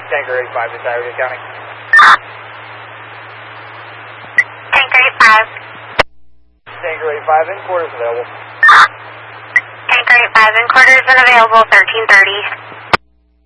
Tanker 85 to Tioga County. Tanker 85. Tanker 85 in quarters available. Tanker 85 in quarters and available 1330.